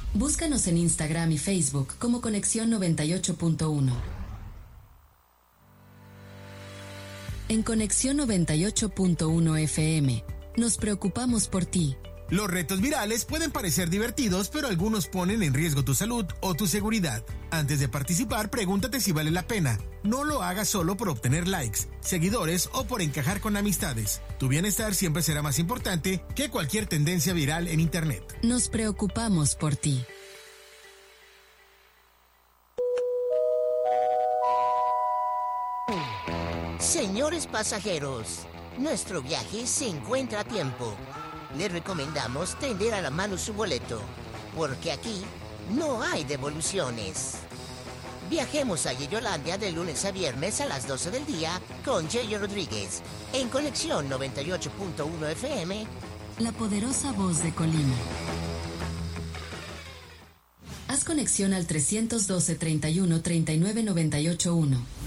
Búscanos en Instagram y Facebook como Conexión 98.1. En Conexión 98.1 FM, nos preocupamos por ti. Los retos virales pueden parecer divertidos, pero algunos ponen en riesgo tu salud o tu seguridad. Antes de participar, pregúntate si vale la pena. No lo hagas solo por obtener likes, seguidores o por encajar con amistades. Tu bienestar siempre será más importante que cualquier tendencia viral en Internet. Nos preocupamos por ti. Señores pasajeros, nuestro viaje se encuentra a tiempo. Les recomendamos tender a la mano su boleto, porque aquí no hay devoluciones. Viajemos a Yeyolandia de lunes a viernes a las 12 del día con Yeyo Rodríguez, en Conexión 98.1 FM. La poderosa voz de Colima. Haz conexión al 312 31 39 98 1.